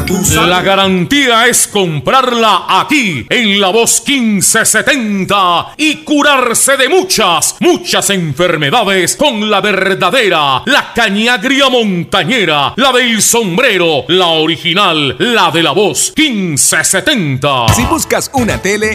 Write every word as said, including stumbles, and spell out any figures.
tu salud. La garantía es comprarla aquí, en La Voz quince setenta, y curarse de muchas, muchas enfermedades con la verdadera, la cañagria montañera, la del sombrero, la original, la de La Voz quince setenta. Si buscas una tele,